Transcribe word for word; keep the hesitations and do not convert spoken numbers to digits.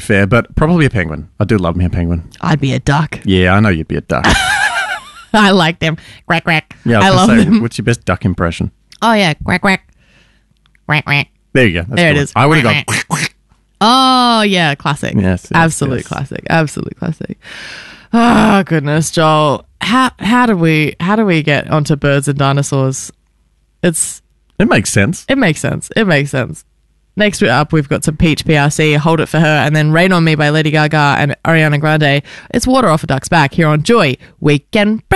fair, but probably a penguin. I do love me a penguin. I'd be a duck. Yeah, I know you'd be a duck. I like them. Quack, quack. Yeah, I, I was love gonna say, them. what's your best duck impression? Oh, yeah. Quack, quack. Quack, quack. There you go. That's There it good. is. I would have gone. Oh, yeah. Classic. Yes, yes, Absolute yes. classic. Absolute classic. Oh, goodness, Joel. How how do we how do we get onto birds and dinosaurs? It's It makes sense. It makes sense. It makes sense. Next up, we've got some Peach P R C, Hold It For Her, and then Rain On Me by Lady Gaga and Ariana Grande. It's Water Off a Duck's Back here on Joy Weekend Break.